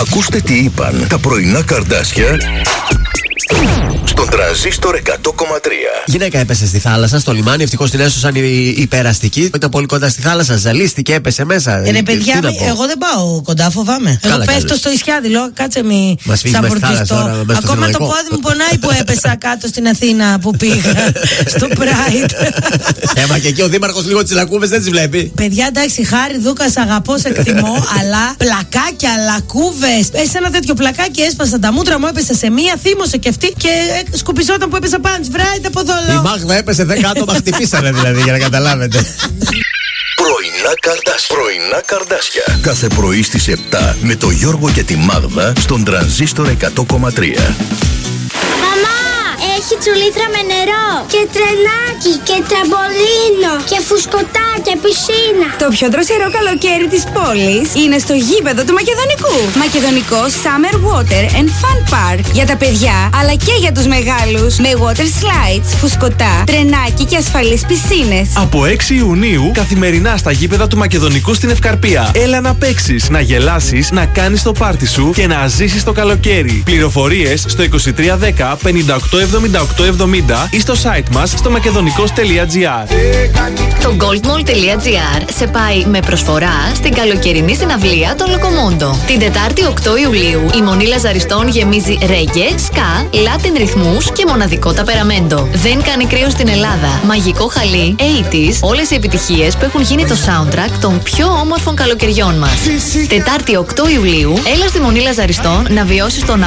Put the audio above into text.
Ακούστε τι είπαν τα πρωινά Καρντάσια στον Τρανζίστορ 100,3. Γυναίκα έπεσε στη θάλασσα, στο λιμάνι. Ευτυχώς την έσωσαν οι περαστικοί. Ήταν πολύ κοντά στη θάλασσα, ζαλίστηκε, έπεσε μέσα. Παιδιά, εγώ δεν πάω κοντά, φοβάμαι. Εγώ πέφτω στο Ισιάδηλο, κάτσε μη σαφορτιστώ. Ακόμα το πόδι μου πονάει που έπεσα κάτω στην Αθήνα που πήγα στο Pride. Μα και εκεί ο δήμαρχος λίγο τις λακκούβες δεν τις βλέπει. Παιδιά, εντάξει, Χάρη Δούκας, αγαπώ, σε εκτιμώ, αλλά πλακάκια, λακκούβες. Σε ένα τέτοιο πλακάκι έσπασα τα μούτρα μου, έπεσα σε μία, θύμωσε και αυτή και σκουπιζόταν που έπεσα πάνω. Βράιτε από εδώ. Η Μάγδα έπεσε 10 άτομα, χτυπήσανε δηλαδή, για να καταλάβετε. Πρωινά Καρντάσια. Κάθε πρωί στις 7 με το Γιώργο και τη Μάγδα στον Τρανζίστορ 100,3. Έχει τσουλήθρα με νερό και τρενάκι και τραμπολίνο και φουσκωτά και πισίνα. Το πιο δροσερό καλοκαίρι της πόλης είναι στο γήπεδο του Μακεδονικού. Μακεδονικό Summer Water and Fun Park. Για τα παιδιά αλλά και για τους μεγάλους. Με water slides, φουσκωτά, τρενάκι και ασφαλείς πισίνες. Από 6 Ιουνίου καθημερινά στα γήπεδα του Μακεδονικού στην Ευκαρπία. Έλα να παίξεις, να γελάσεις, να κάνεις το πάρτι σου και να ζήσεις το καλοκαίρι. Πληροφορίες στο 2310 587870 ή στο site μας στο makedonico.gr. Το goldmall.gr σε πάει με προσφορά στην καλοκαιρινή συναυλία των Λοκομόντο. Την Τετάρτη 8 Ιουλίου η Μονή Λαζαριστών γεμίζει ρέγγε, ska, λάτιν ρυθμούς και μοναδικό ταπεραμέντο. Δεν κάνει κρύο στην Ελλάδα. Μαγικό χαλί, 80s, όλες οι επιτυχίες που έχουν γίνει το soundtrack των πιο όμορφων καλοκαιριών μας. Τετάρτη 8 Ιουλίου έλα στη Μονή Λαζαριστών να βιώσεις τον